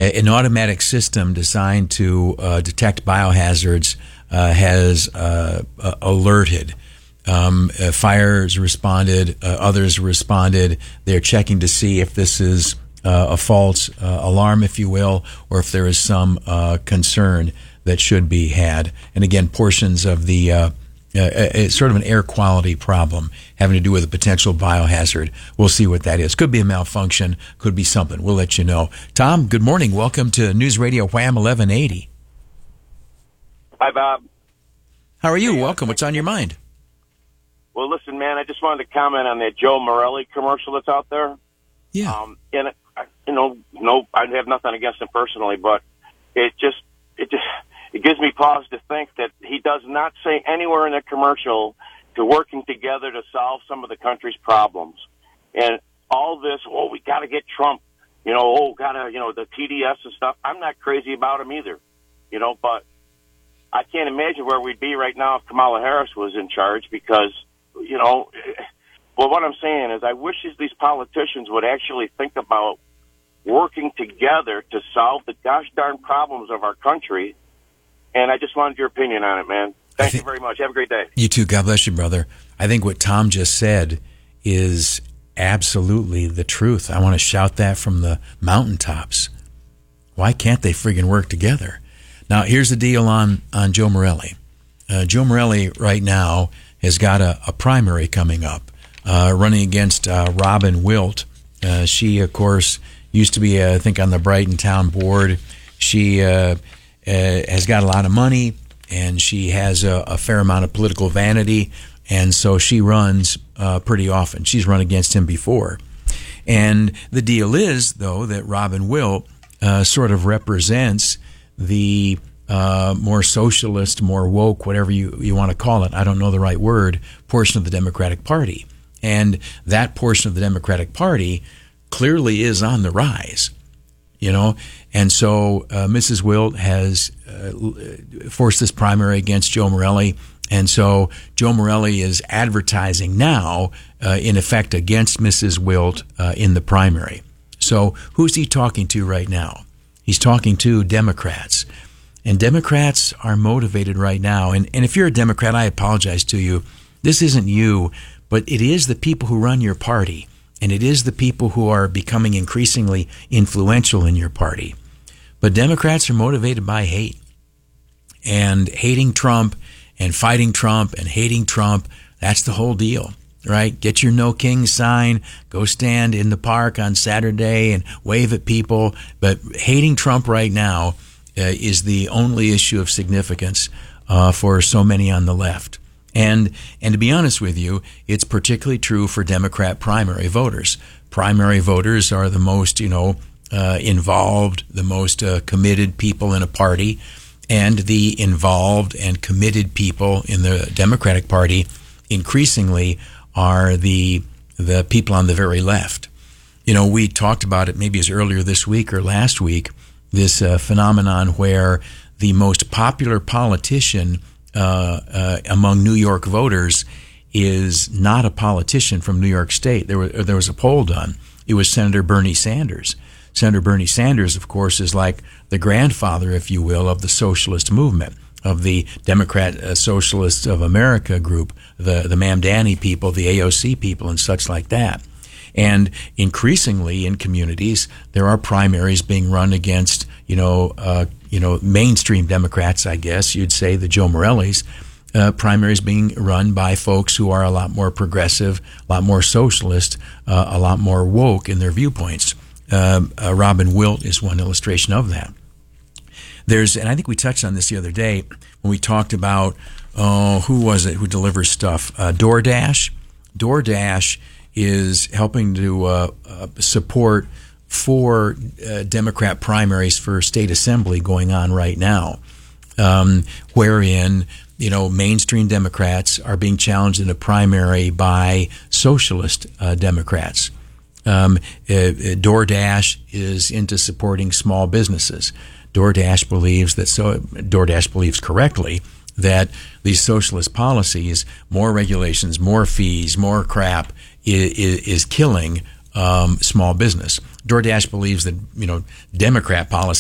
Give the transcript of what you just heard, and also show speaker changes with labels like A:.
A: an automatic system designed to detect biohazards has alerted. Fires responded, others responded. They're checking to see if this is a false alarm, if you will, or if there is some concern that should be had. And again, portions of the it's sort of an air quality problem having to do with a potential biohazard. We'll see what that is. Could be a malfunction, could be something. We'll let you know. Tom, good morning. Welcome to News Radio Wham 1180.
B: Hi, Bob.
A: How are you? Welcome. What's on your mind?
B: Well, listen, man, I just wanted to comment on that Joe Morelli commercial that's out there.
A: Yeah.
B: And I have nothing against him personally, but it gives me pause to think that he does not say anywhere in the commercial to working together to solve some of the country's problems. And all this, we got to get Trump, the TDS and stuff. I'm not crazy about him either, but I can't imagine where we'd be right now if Kamala Harris was in charge because, what I'm saying is I wish these politicians would actually think about working together to solve the gosh darn problems of our country. And I just wanted your opinion on it, man. Thank you very much. Have a great day.
A: You too. God bless you, brother. I think what Tom just said is absolutely the truth. I want to shout that from the mountaintops. Why can't they friggin' work together? Now, here's the deal on Joe Morelli. Joe Morelli right now has got a primary coming up, running against Robin Wilt. She, of course, used to be, I think, on the Brighton Town Board. She has got a lot of money, and she has a fair amount of political vanity, and so she runs pretty often. She's run against him before. And the deal is, though, that Robin Wilt sort of represents the more socialist, more woke, whatever you want to call it, I don't know the right word, portion of the Democratic Party. And that portion of the Democratic Party clearly is on the rise, And so Mrs. Wilt has forced this primary against Joe Morelli. And so Joe Morelli is advertising now, in effect, against Mrs. Wilt in the primary. So who's he talking to right now? He's talking to Democrats. And Democrats are motivated right now. And if you're a Democrat, I apologize to you. This isn't you, but it is the people who run your party. And it is the people who are becoming increasingly influential in your party. But Democrats are motivated by hate. And hating Trump and fighting Trump and hating Trump, that's the whole deal, right? Get your No King sign, go stand in the park on Saturday and wave at people. But hating Trump right now is the only issue of significance for so many on the left. And to be honest with you, it's particularly true for Democrat primary voters. Primary voters are the most, involved, the most committed people in a party, and the involved and committed people in the Democratic Party increasingly are the people on the very left. We talked about it maybe as earlier this week or last week, this phenomenon where the most popular politician among New York voters is not a politician from New York State. There was a poll done. It was Senator Bernie Sanders. Senator Bernie Sanders, of course, is like the grandfather, if you will, of the socialist movement, of the Democrat Socialists of America group, the Mamdani people, the AOC people, and such like that. And increasingly in communities, there are primaries being run against, mainstream Democrats, I guess you'd say, the Joe Morellis, primaries being run by folks who are a lot more progressive, a lot more socialist, a lot more woke in their viewpoints. Robin Wilt is one illustration of that. And I think we touched on this the other day when we talked about, who was it who delivers stuff? DoorDash. DoorDash is helping to support 4 Democrat primaries for state assembly going on right now, wherein mainstream Democrats are being challenged in a primary by socialist Democrats. DoorDash is into supporting small businesses. DoorDash believes correctly that these socialist policies, more regulations, more fees, more crap, is killing small business. DoorDash believes that Democrat policy